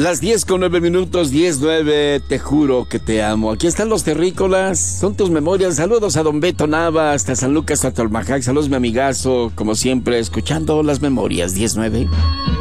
Las 10:09, 10:09, te juro que te amo. Aquí están los terrícolas, son tus memorias. Saludos a don Beto Nava, hasta San Lucas, hasta Tolmajac. Saludos, mi amigazo, como siempre, escuchando las memorias. 10:09.